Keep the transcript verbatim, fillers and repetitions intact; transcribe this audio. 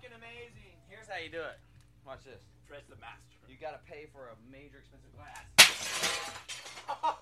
fucking amazing. Here's how you do it. Watch this. Trey's the master. You gotta pay for a major expensive glass.